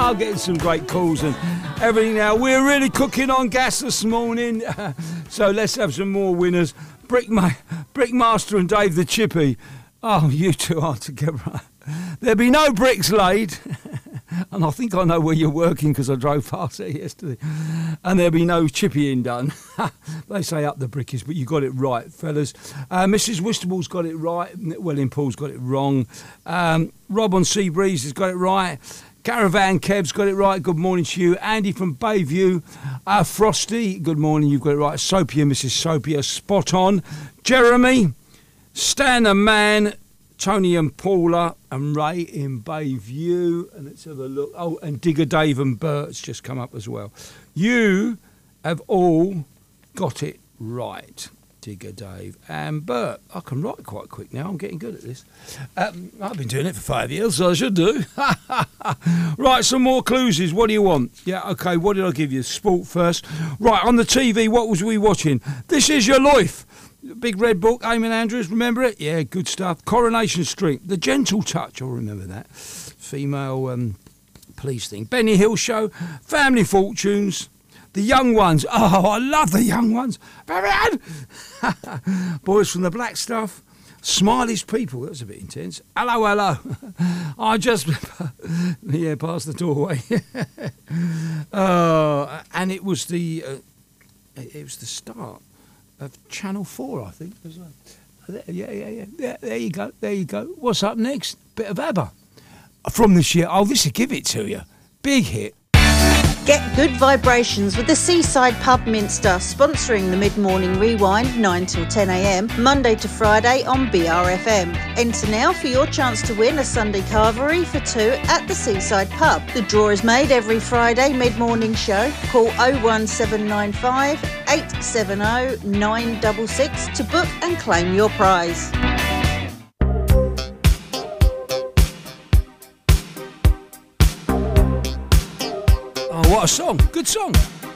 I'm getting some great calls and everything now. We're really cooking on gas this morning, so let's have some more winners. Brickmaster and Dave the Chippy. Oh, you two are together. There'll be no bricks laid. And I think I know where you're working because I drove past there yesterday. And there'll be no chippying done. They say up the brickies, but you got it right, fellas. Mrs. Wistable's got it right. William Paul's got it wrong. Rob on Seabreeze has got it right. Caravan Kev's got it right. Good morning to you. Andy from Bayview. Frosty, good morning. You've got it right. Soapia, Mrs. Soapia, spot on. Jeremy, Stan the Man, Tony and Paula and Ray in Bayview. And let's have a look. Oh, and Digger Dave and Bert's just come up as well. You have all got it right. Digger Dave and Bert. I can write quite quick now. I'm getting good at this. I've been doing it for 5 years, so I should do. Right, some more clues. What do you want? Yeah, okay, what did I give you? Sport first. Right, on the TV, what was we watching? This Is Your Life. Big Red Book, Eamon Andrews, remember it? Yeah, good stuff. Coronation Street, The Gentle Touch, I'll remember that. Female police thing. Benny Hill Show, Family Fortunes, The Young Ones. Oh, I love The Young Ones. Boys from the Black Stuff, Smiley's People, that was a bit intense. Hello, hello. I just, yeah, past the doorway. And it was the start of Channel 4, I think, as well. Yeah. There you go. What's up next? Bit of ABBA. From this year. Oh, this will give it to you. Big hit. Get good vibrations with the Seaside Pub Minster, sponsoring the Mid-Morning Rewind, 9 till 10 a.m, Monday to Friday on BRFM. Enter now for your chance to win a Sunday carvery for two at the Seaside Pub. The draw is made every Friday mid-morning show. Call 01795 870 966 to book and claim your prize. What a song. Good song.